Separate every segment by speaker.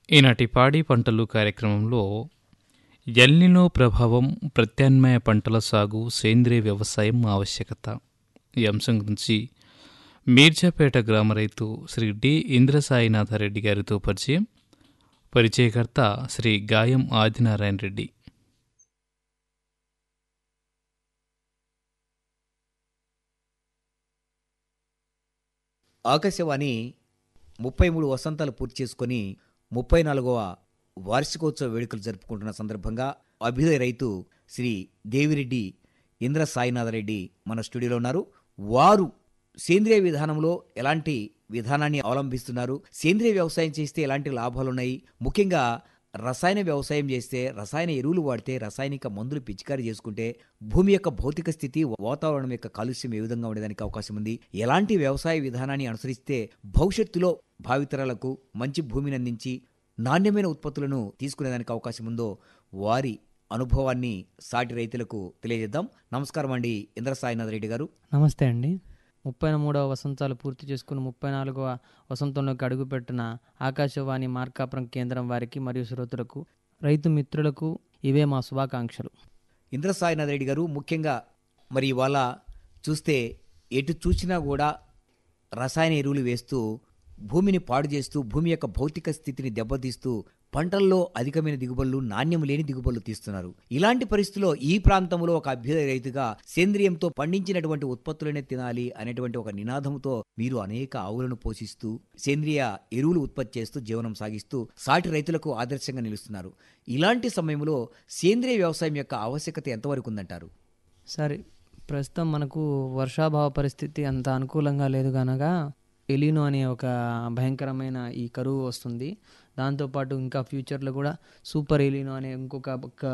Speaker 1: ఈనాటి పాడి పంటలు కార్యక్రమంలో ఎల్నినో ప్రభావం, ప్రత్యామ్నాయ పంటల సాగు, సేంద్రియ వ్యవసాయం ఆవశ్యకత ఈ అంశం గురించి మీర్జాపేట గ్రామ రైతు శ్రీ డి ఇంద్రసాయినాథరెడ్డి గారితో పరిచయకర్త శ్రీ గాయం ఆదినారాయణ రెడ్డి.
Speaker 2: ఆకాశవాణి 33 వసంతాలు పూర్తి చేసుకుని 34వ వార్షికోత్సవ వేడుకలు జరుపుకుంటున్న సందర్భంగా అభ్యుదయ రైతు శ్రీ దేవిరెడ్డి ఇంద్ర సాయినాథరెడ్డి మన స్టూడియోలో ఉన్నారు. వారు సేంద్రియ విధానంలో ఎలాంటి విధానాన్ని అవలంబిస్తున్నారు, సేంద్రియ వ్యవసాయం చేస్తే ఎలాంటి లాభాలున్నాయి, ముఖ్యంగా రసాయన వ్యవసాయం చేస్తే, రసాయన ఎరువులు వాడితే, రసాయనిక మందులు పిచికారీ చేసుకుంటే భూమి యొక్క భౌతిక స్థితి, వాతావరణం యొక్క కాలుష్యం ఏ విధంగా ఉండేదానికి అవకాశం ఉంది, ఎలాంటి వ్యవసాయ విధానాన్ని అనుసరిస్తే భవిష్యత్తులో భావితరాలకు మంచి భూమిని అందించి నాణ్యమైన ఉత్పత్తులను తీసుకునేదానికి అవకాశం ఉందో వారి అనుభవాన్ని సాటి రైతులకు తెలియజేద్దాం. నమస్కారం అండి ఇంద్ర సాయినాథ్ రెడ్డి గారు.
Speaker 3: నమస్తే అండి. 33వ వసంతాలు పూర్తి చేసుకుని 34వ వసంతంలోకి అడుగుపెట్టిన ఆకాశవాణి మార్కాపురం కేంద్రం వారికి మరియు శ్రోతలకు, రైతు మిత్రులకు ఇవే మా శుభాకాంక్షలు.
Speaker 2: ఇంద్ర సాయినాథ్ రెడ్డి గారు, ముఖ్యంగా మరి ఇవాళ చూస్తే ఎటు చూసినా కూడా రసాయన ఎరువులు వేస్తూ భూమిని పాడు చేస్తూ, భూమి యొక్క భౌతిక స్థితిని దెబ్బతీస్తూ పంటల్లో అధికమైన దిగుబడులు, నాణ్యం లేని దిగుబడులు తీస్తున్నారు. ఇలాంటి పరిస్థితుల్లో ఈ ప్రాంతంలో ఒక అభ్యుదయ రైతుగా సేంద్రియంతో పండించినటువంటి ఉత్పత్తులనే తినాలి అనేటువంటి ఒక నినాదంతో మీరు అనేక ఆవులను పోషిస్తూ సేంద్రియ ఎరువులు ఉత్పత్తి చేస్తూ జీవనం సాగిస్తూ సాటి రైతులకు ఆదర్శంగా నిలుస్తున్నారు. ఇలాంటి సమయంలో సేంద్రియ వ్యవసాయం యొక్క ఆవశ్యకత ఎంతవరకు ఉందంటారు?
Speaker 3: సరే, ప్రస్తుతం మనకు వర్షాభావ పరిస్థితి అంత అనుకూలంగా లేదు కనుక ఎలినో అనే ఒక భయంకరమైన ఈ కరువు వస్తుంది. దాంతోపాటు ఇంకా ఫ్యూచర్లో కూడా సూపర్ ఎలినో అనే ఇంకొక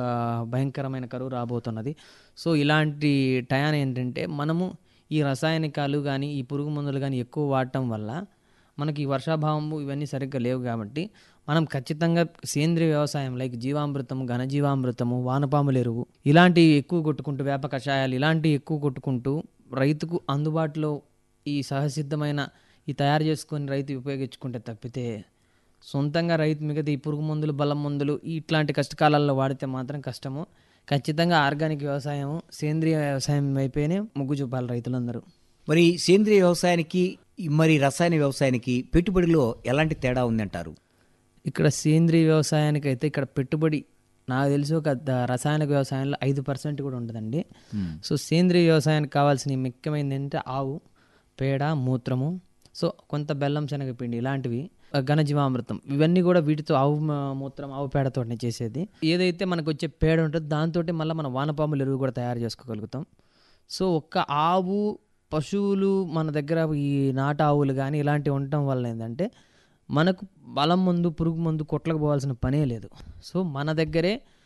Speaker 3: భయంకరమైన కరువు రాబోతున్నది. సో ఇలాంటి టయాన్ ఏంటంటే మనము ఈ రసాయనికాలు కానీ, ఈ పురుగు మందులు కానీ ఎక్కువ వాడటం వల్ల మనకి ఈ వర్షాభావము ఇవన్నీ సరిగ్గా లేవు. కాబట్టి మనం ఖచ్చితంగా సేంద్రియ వ్యవసాయం లైక్ జీవామృతము, ఘనజీవామృతము, వానపాముల ఎరువు ఇలాంటివి ఎక్కువ కొట్టుకుంటూ, వేప కషాయాలు ఇలాంటివి ఎక్కువ కొట్టుకుంటూ రైతుకు అందుబాటులో ఈ సహసిద్ధమైన ఈ తయారు చేసుకొని రైతు ఉపయోగించుకుంటే తప్పితే సొంతంగా రైతు మిగతా ఈ పురుగు మందులు, బలం మందులు ఇట్లాంటి కష్టకాలాల్లో వాడితే మాత్రం కష్టము. ఖచ్చితంగా ఆర్గానిక్ వ్యవసాయం, సేంద్రియ వ్యవసాయం వైపేనే మొగ్గు చూపాలి రైతులందరూ.
Speaker 2: మరి సేంద్రియ వ్యవసాయానికి మరి రసాయన వ్యవసాయానికి పెట్టుబడిలో ఎలాంటి తేడా ఉందంటారు?
Speaker 3: ఇక్కడ సేంద్రియ వ్యవసాయానికి అయితే ఇక్కడ పెట్టుబడి నాకు తెలిసి ఒక రసాయనిక వ్యవసాయంలో 5% కూడా ఉండదండి. సో సేంద్రియ వ్యవసాయానికి కావాల్సిన ముఖ్యమైనది ఏంటంటే ఆవు పేడ, మూత్రము, సో కొంత బెల్లం, శనగపిండి ఇలాంటివి, ఘనజీవామృతం ఇవన్నీ కూడా వీటితో ఆవు మూత్రం, ఆవు పేడతోనే చేసేది. ఏదైతే మనకు వచ్చే పేడ ఉంటుందో దాంతో మళ్ళీ మనం వానపాముల ఎరువు కూడా తయారు చేసుకోగలుగుతాం. సో ఒక్క ఆవు, పశువులు మన దగ్గర ఈ నాటు ఆవులు కానీ ఇలాంటివి ఉండటం వల్ల ఏంటంటే మనకు బలం మందు, పురుగు మందు కొట్లకు పోవాల్సిన పనే లేదు. సో మన దగ్గరే